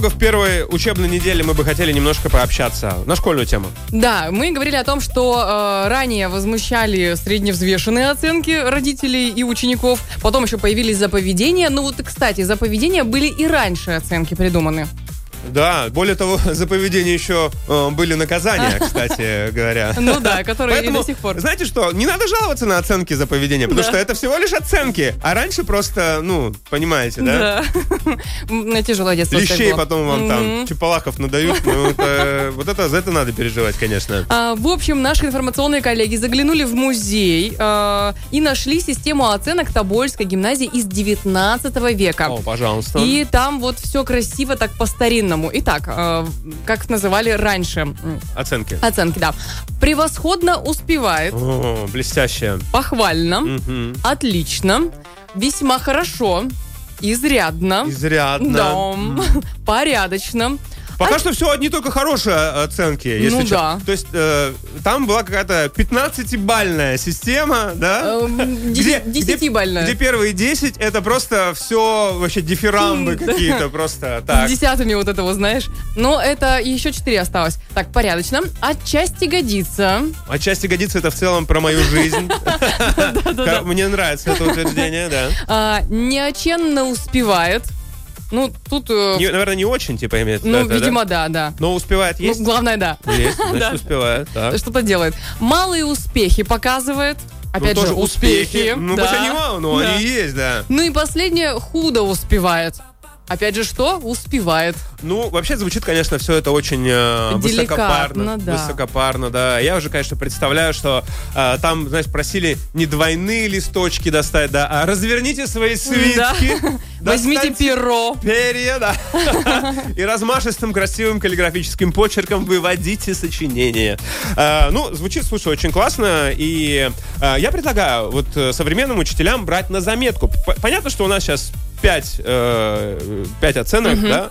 В первой учебной неделе мы бы хотели немножко пообщаться на школьную тему. Да, мы говорили о том, что ранее возмущали средневзвешенные оценки родителей и учеников. Потом еще появились за поведение. Ну вот, кстати, за поведение были и раньше оценки придуманы. Да, более того, за поведение еще были наказания, кстати говоря. Ну да, которые Поэтому, и до сих пор. Знаете что, не надо жаловаться на оценки за поведение, потому что это всего лишь оценки. А раньше просто, понимаете, да? Да. Тяжелое детство. Лещей потом вам там, чапалахов надают. Вот это за это надо переживать, конечно. В общем, наши информационные коллеги заглянули в музей и нашли систему оценок Тобольской гимназии из 19 века. О, пожалуйста. И там вот все красиво так по-старинному. Итак, как называли раньше? Оценки. Оценки, да. Превосходно успевает. О, блестяще. Похвально. Отлично. Весьма хорошо. Изрядно. Изрядно. Да. Порядочно. Пока что все одни только хорошие оценки, если да. То есть там была какая-то 15-бальная система, да? 10-бальная. Где первые 10 это просто все вообще дифирамбы какие-то просто так. С десятыми вот этого, знаешь. Но это еще 4 осталось. Так, порядочно. Отчасти годится. Отчасти годится это в целом про мою жизнь. Мне нравится это утверждение, да. Неоченно успевает. Ну, тут... наверное, не очень, имеет. Видимо, да. Но успевает есть? Ну, главное, да. Есть, значит, успевает. Так. Что-то делает. Малые успехи показывает. Опять же, успехи. Ну, пусть они мало, но они есть, да. Ну и последнее, худо успевает. Опять же, что? Успевает. Ну, вообще звучит, конечно, все это очень высокопарно. Да. Высокопарно, да. Я уже, конечно, представляю, что там, знаешь, просили не двойные листочки достать, да, а разверните свои свитки. Да. Возьмите перо. Перья, да. И размашистым, красивым каллиграфическим почерком выводите сочинение. Звучит, слушай, очень классно. И я предлагаю вот современным учителям брать на заметку. Понятно, что у нас сейчас 5 оценок, да,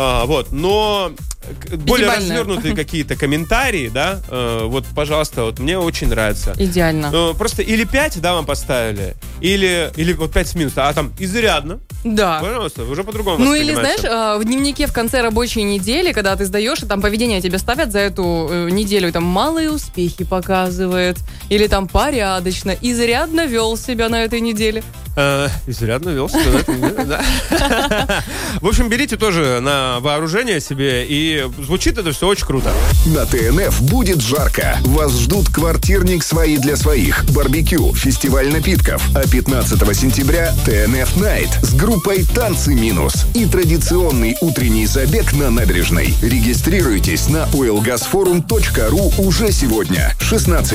но более развернутые какие-то комментарии, да, вот, пожалуйста, вот мне очень нравится. Идеально. Просто или 5, да, вам поставили, или вот 5 с минусом, а там изрядно. Да. Пожалуйста, уже по-другому Ну или, знаешь, в дневнике в конце рабочей недели, когда ты сдаешь, и там поведение тебе ставят за эту неделю, там малые успехи показывает, или там порядочно, изрядно вел себя на этой неделе. Изрядно вел себя на этой неделе, да. В общем, берите тоже на вооружение себе, и звучит это все очень круто. На ТНФ будет жарко. Вас ждут квартирник «Свои для своих», барбекю, фестиваль напитков. А 15 сентября ТНФ Найт с группой «Танцы минус» и традиционный утренний забег на набережной. Регистрируйтесь на oilgasforum.ru уже сегодня. 16